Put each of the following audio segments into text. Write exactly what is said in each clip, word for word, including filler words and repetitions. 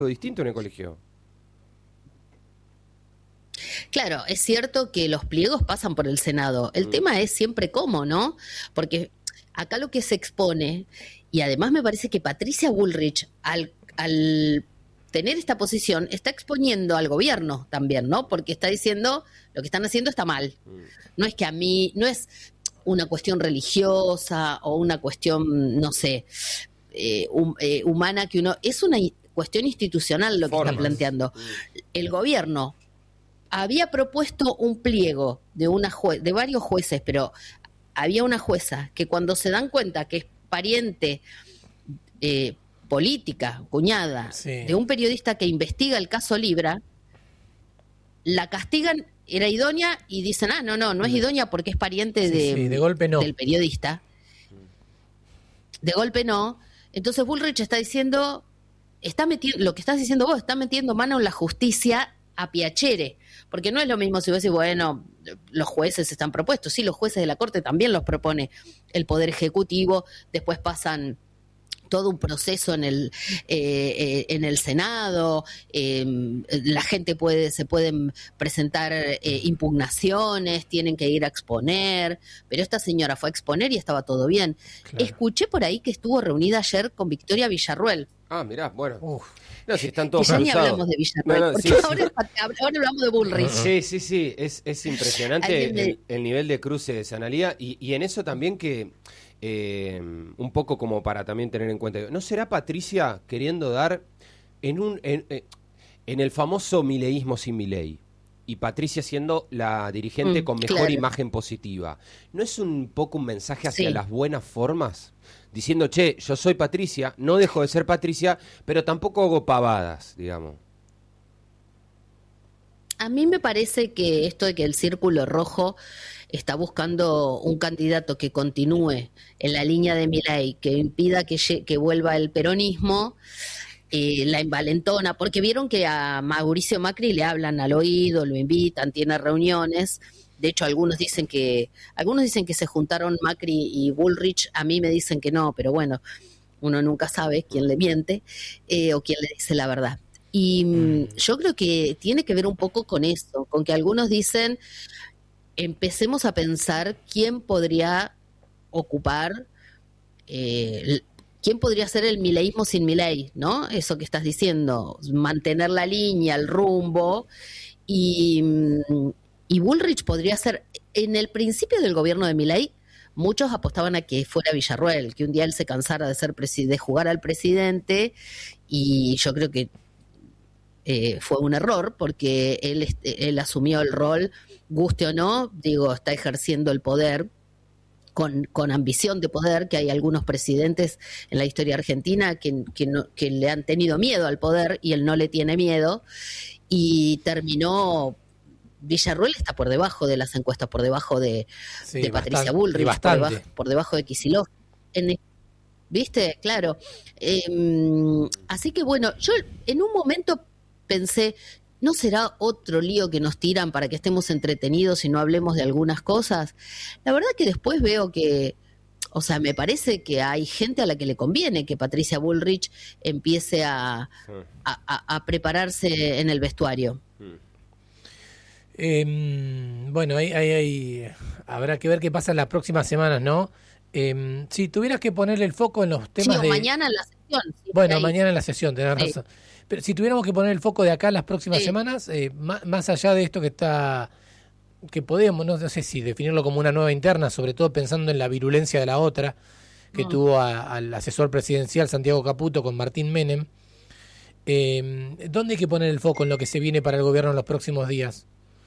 distinto en el colegio. Claro, es cierto que los pliegos pasan por el Senado. El mm. tema es siempre cómo, ¿no? Porque acá lo que se expone, y además me parece que Patricia Bullrich, al, al tener esta posición, está exponiendo al gobierno también, ¿no? Porque está diciendo, lo que están haciendo está mal. Mm. No es que a mí, no es una cuestión religiosa o una cuestión, no sé, eh, hum, eh, humana que uno... Es una cuestión institucional lo que Formas. Está planteando. El gobierno había propuesto un pliego de una jue- de varios jueces, pero había una jueza que cuando se dan cuenta que es pariente eh, política, cuñada, sí. de un periodista que investiga el caso Libra, la castigan, era idónea, y dicen, ah, no, no, no es idónea porque es pariente sí, de, sí, de golpe no. del periodista. De golpe no. Entonces Bullrich está diciendo, está metiendo, lo que estás diciendo vos, está metiendo mano en la justicia a piacere, porque no es lo mismo si vos decís, bueno, los jueces están propuestos, sí, los jueces de la Corte también los propone el Poder Ejecutivo, después pasan todo un proceso en el eh, eh, en el Senado, eh, la gente puede se pueden presentar eh, impugnaciones, tienen que ir a exponer, pero esta señora fue a exponer y estaba todo bien. Claro. Escuché por ahí que estuvo reunida ayer con Victoria Villarruel. Ah, mirá, bueno. Uf. No, si están todos ya cruzados. ni hablamos de Villarruel, no, no, porque sí, ahora, sí. ahora hablamos de Bullrich. Sí, sí, sí, es, es impresionante me... el, el nivel de cruce de Sanalía y, y en eso también que, eh, un poco como para también tener en cuenta, ¿no será Patricia queriendo dar en un en, en el famoso mileísmo sin Milei? Y Patricia siendo la dirigente mm, con mejor claro. imagen positiva. ¿No es un poco un mensaje hacia sí. las buenas formas? Diciendo, che, yo soy Patricia, no dejo de ser Patricia, pero tampoco hago pavadas, digamos. A mí me parece que esto de que el Círculo Rojo está buscando un candidato que continúe en la línea de Milei, que impida que, que vuelva el peronismo, eh, la envalentona, porque vieron que a Mauricio Macri le hablan al oído, lo invitan, tiene reuniones. De hecho, algunos dicen que algunos dicen que se juntaron Macri y Bullrich, a mí me dicen que no, pero bueno, uno nunca sabe quién le miente eh, o quién le dice la verdad. Y mm. yo creo que tiene que ver un poco con eso, con que algunos dicen, empecemos a pensar quién podría ocupar, eh, quién podría ser el mileísmo sin Milei, ¿no? Eso que estás diciendo, mantener la línea, el rumbo, y... Mm, Y Bullrich podría ser, en el principio del gobierno de Milei, muchos apostaban a que fuera Villarruel, que un día él se cansara de ser presi- de jugar al presidente, y yo creo que eh, fue un error, porque él, él asumió el rol, guste o no, digo, está ejerciendo el poder con, con ambición de poder, que hay algunos presidentes en la historia argentina que, que, no, que le han tenido miedo al poder, y él no le tiene miedo, y terminó... Villarruel está por debajo de las encuestas, por debajo de, sí, de Patricia bastante, Bullrich, por debajo, por debajo de Kicillof. En, ¿Viste? Claro. Eh, así que bueno, yo en un momento pensé, ¿no será otro lío que nos tiran para que estemos entretenidos y no hablemos de algunas cosas? La verdad que después veo que, o sea, me parece que hay gente a la que le conviene que Patricia Bullrich empiece a, a, a, a prepararse en el vestuario. Eh, bueno, ahí, ahí, ahí habrá que ver qué pasa en las próximas semanas, ¿no? Eh, si tuvieras que ponerle el foco en los temas sí, de... mañana en la sesión. Sí, bueno, mañana en la sesión, tenés sí. razón. Pero si tuviéramos que poner el foco de acá en las próximas sí. semanas, eh, más, más allá de esto que está... que podemos, no sé si definirlo como una nueva interna, sobre todo pensando en la virulencia de la otra, que mm. tuvo a, al asesor presidencial Santiago Caputo con Martín Menem. Eh, ¿Dónde hay que poner el foco en lo que se viene para el gobierno en los próximos días?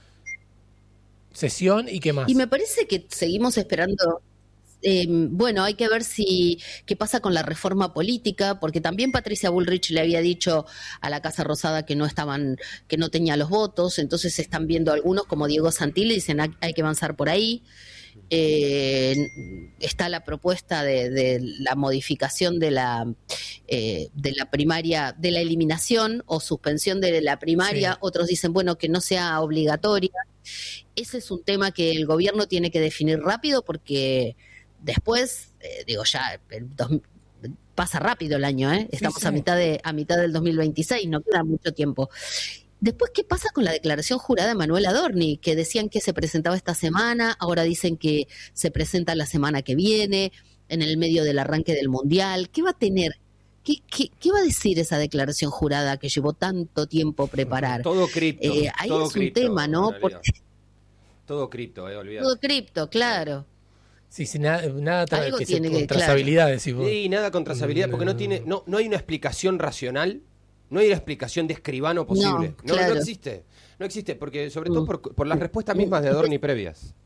Sesión y qué más. Y me parece que seguimos esperando, eh, bueno, hay que ver si qué pasa con la reforma política, porque también Patricia Bullrich le había dicho a la Casa Rosada que no estaban, que no tenía los votos, entonces se están viendo algunos como Diego Santilli, dicen hay, hay que avanzar por ahí. Eh, está la propuesta de, de la modificación de la eh, de la primaria, de la eliminación o suspensión de la primaria, sí. Otros dicen bueno que no sea obligatoria. Ese es un tema que el gobierno tiene que definir rápido porque después, eh, digo ya, el dos, pasa rápido el año, ¿eh? Estamos sí, sí. a mitad de a mitad del dos mil veintiséis, no queda mucho tiempo. Después, ¿qué pasa con la declaración jurada de Manuel Adorni? Que decían que se presentaba esta semana, ahora dicen que se presenta la semana que viene, en el medio del arranque del Mundial. ¿Qué va a tener? ¿Qué, qué, qué va a decir esa declaración jurada que llevó tanto tiempo preparar? Todo cripto. Eh, ahí todo es cripto, un tema, ¿no? Porque... Todo cripto, eh, olvidate. Todo cripto, claro. Sí, sí, nada, nada tra- Algo que tiene se, que- con trazabilidad, decís vos. Sí, nada con trazabilidad, porque no tiene, no, no hay una explicación racional, no hay una explicación de escribano posible. No, No, claro. no existe. No existe, porque sobre todo Mm. por, por las respuestas mismas de Adorni previas.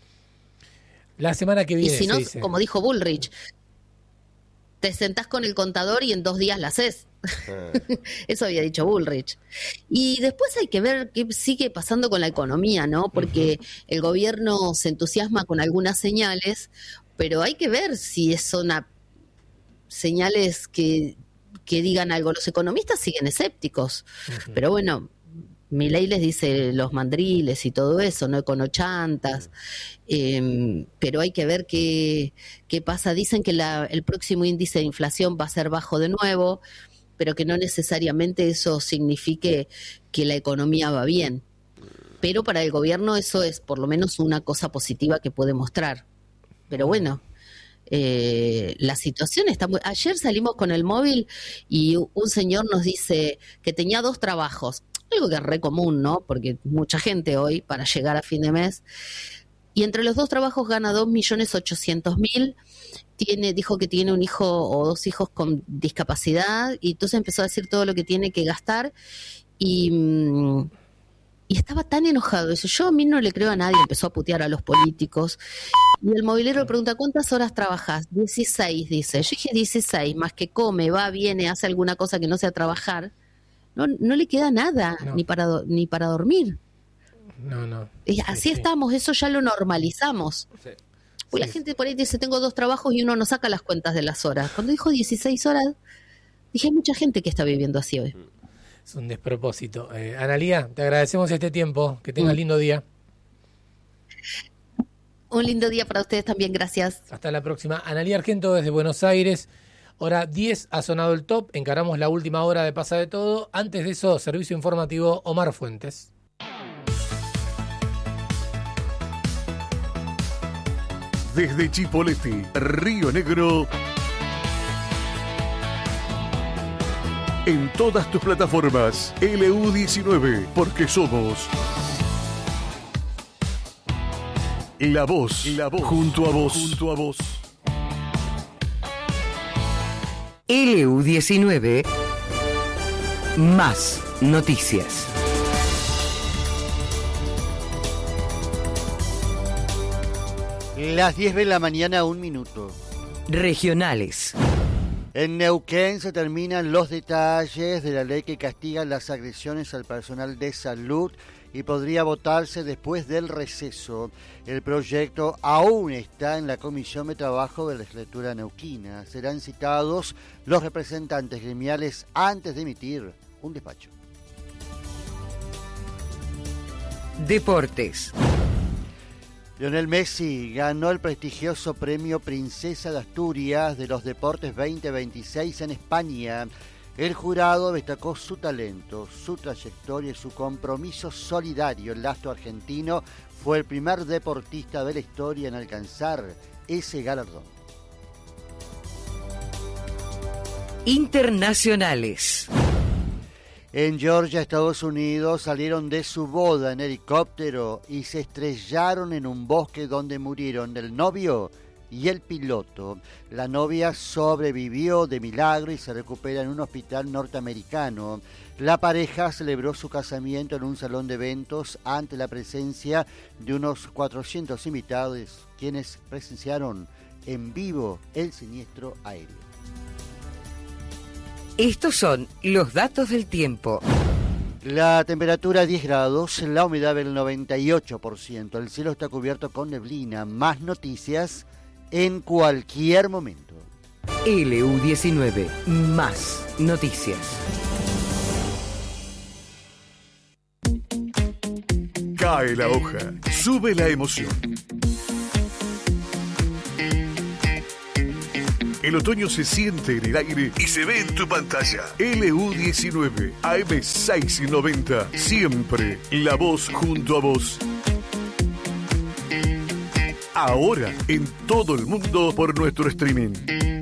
La semana que Y viene, si no, se dice. como dijo Bullrich, te sentás con el contador y en dos días la haces. Eh. Eso había dicho Bullrich. Y después hay que ver qué sigue pasando con la economía, ¿no? Porque el gobierno se entusiasma con algunas señales, pero hay que ver si son a- señales que, que digan algo. Los economistas siguen escépticos, Ujú. pero bueno, Milei les dice los mandriles y todo eso, no econochantas, eh, pero hay que ver qué, qué pasa. Dicen que la, el próximo índice de inflación va a ser bajo de nuevo, pero que no necesariamente eso signifique que la economía va bien. Pero para el gobierno eso es por lo menos una cosa positiva que puede mostrar. Pero bueno, eh, la situación está muy... Ayer salimos con el móvil y un señor nos dice que tenía dos trabajos, algo que es re común, ¿no? Porque mucha gente hoy para llegar a fin de mes, y entre los dos trabajos gana dos millones ochocientos mil, tiene, dijo que tiene un hijo o dos hijos con discapacidad, y entonces empezó a decir todo lo que tiene que gastar, y... mm, y estaba tan enojado. Dice, yo a mí no le creo a nadie. Empezó a putear a los políticos. Y el movilero le pregunta, ¿cuántas horas trabajas? dieciséis, dice. Yo dije dieciséis, más que come, va, viene, hace alguna cosa que no sea trabajar. No, no le queda nada, No. ni para do- ni para dormir. No, no. Y Sí, así sí. estamos, eso ya lo normalizamos. Sí. Pues Sí, la gente por ahí dice, tengo dos trabajos y uno no saca las cuentas de las horas. Cuando dijo dieciséis horas, dije, hay mucha gente que está viviendo así hoy. Es un despropósito. Eh, Analía, te agradecemos este tiempo. Que tengas Mm. lindo día. Un lindo día para ustedes también, gracias. Hasta la próxima. Analía Argento desde Buenos Aires. Hora diez ha sonado el top. Encaramos la última hora de Pasa de Todo. Antes de eso, servicio informativo Omar Fuentes. Desde Chipoleti, Río Negro. En todas tus plataformas, L U diecinueve, porque somos La Voz, La Voz, junto a vos, junto a vos. L U diecinueve, más noticias. Las diez de la mañana, un minuto. Regionales. En Neuquén se terminan los detalles de la ley que castiga las agresiones al personal de salud y podría votarse después del receso. El proyecto aún está en la Comisión de Trabajo de la Legislatura neuquina. Serán citados los representantes gremiales antes de emitir un despacho. Deportes. Lionel Messi ganó el prestigioso premio Princesa de Asturias de los Deportes veinte veintiséis en España. El jurado destacó su talento, su trayectoria y su compromiso solidario. El astro argentino fue el primer deportista de la historia en alcanzar ese galardón. Internacionales. En Georgia, Estados Unidos, salieron de su boda en helicóptero y se estrellaron en un bosque donde murieron el novio y el piloto. La novia sobrevivió de milagro y se recupera en un hospital norteamericano. La pareja celebró su casamiento en un salón de eventos ante la presencia de unos cuatrocientos invitados, quienes presenciaron en vivo el siniestro aéreo. Estos son los datos del tiempo. La temperatura diez grados, la humedad del noventa y ocho por ciento, el cielo está cubierto con neblina. Más noticias en cualquier momento. L U diecinueve, más noticias. Cae la hoja, sube la emoción. El otoño se siente en el aire y se ve en tu pantalla. L U diecinueve, A M seiscientos noventa. Siempre la voz junto a vos. Ahora en todo el mundo por nuestro streaming.